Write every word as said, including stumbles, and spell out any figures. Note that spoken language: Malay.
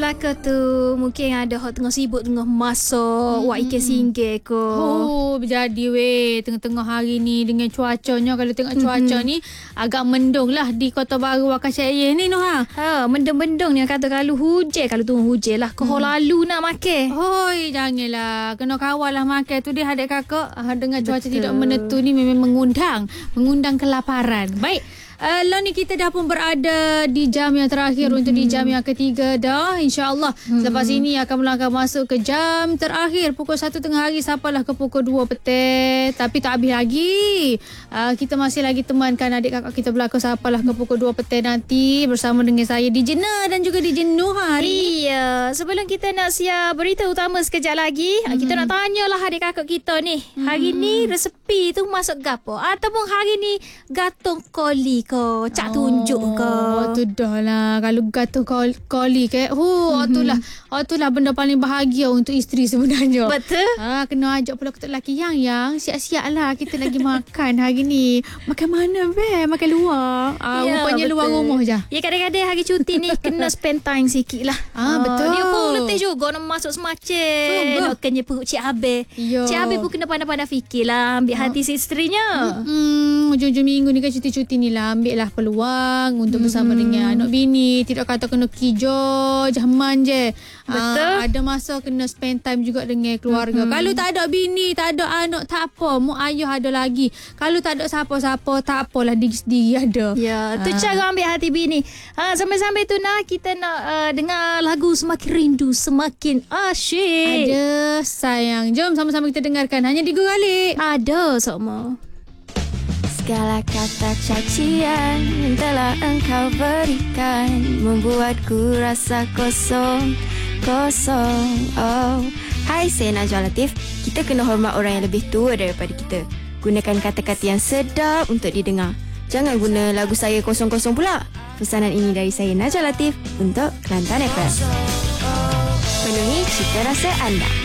Belaka tu mungkin ada hot tengah sibuk tengah masak, hmm. wak ikan singgih ke. Oh, berjadi weh tengah-tengah hari ni dengan cuacanya. Kalau tengok cuaca hmm. ni agak mendung lah di Kota Baru Wakasaya ni Noha. Ha, mendung-mendung ni kata kalau hujan, kalau turun hujan lah kau hmm. lalu nak makan. Hoi, janganlah. Kena kawal lah makan tu dia adik kakak. Dengan cuaca Betul. tidak menentu ni memang mengundang, mengundang kelaparan. Baik. Uh, lah ni kita dah pun berada di jam yang terakhir hmm. untuk di jam yang ketiga dah. InsyaAllah hmm. selepas ini akan melangkah masuk ke jam terakhir pukul satu tengah hari sampailah ke pukul dua petang. Tapi tak habis lagi. Uh, kita masih lagi temankan adik kakak kita belakang sampailah ke pukul dua petang nanti bersama dengan saya D J Nah dan juga D J Noha. Iya, sebelum kita nak siap berita utama sekejap lagi, hmm. kita nak tanyalah adik kakak kita ni. Hmm. Hari ni resepi tu masuk gapo? Ataupun hari ni gatong koli ko, cak tunjuk ke. Oh, tu dah lah. Kalau gatal koli, koli ke, oh, mm-hmm. itulah, oh, itulah benda paling bahagia untuk isteri sebenarnya. Betul. Ha, kena ajak pula ketuk lelaki yang yang siap-siap lah kita lagi makan hari ni. Makan mana be? Makan luar. Ah, ya, rupanya betul. Luar rumah je. Ya, kadang-kadang hari cuti ni kena spend time sikit lah. Ah, betul. Dia pun letih juga nak masuk semacam. Nak kena perut Cik Habib. Ya. Cik Habib pun kena pandai-pandai fikir lah. Ambil ha. hati si isterinya. Hmm, hujung-hujung minggu ni kan cuti-cuti ni lah. Ambil lah peluang untuk bersama hmm. dengan anak bini. Tidak kata kena kijo jaman je. Betul. Aa, ada masa kena spend time juga dengan keluarga. Hmm. Kalau tak ada bini, tak ada anak, tak apa. Mak ayah ada lagi. Kalau tak ada siapa-siapa, tak apalah, diri sendiri ada. Ya, tu Aa. cara ambil hati bini. Ha, sampai-sampai tu nak kita nak uh, dengar lagu Semakin Rindu Semakin Asyik. Ada sayang. Jom sama-sama kita dengarkan. Hanya di Guralik. Ada sama. Segala kata cacian yang telah engkau berikan membuatku rasa kosong, kosong. Oh, hai, saya Najwa Latif. Kita kena hormat orang yang lebih tua daripada kita. Gunakan kata-kata yang sedap untuk didengar. Jangan guna lagu saya kosong-kosong pula. Pesanan ini dari saya Najwa Latif untuk Kelantan F M. Penuhi cita rasa anda.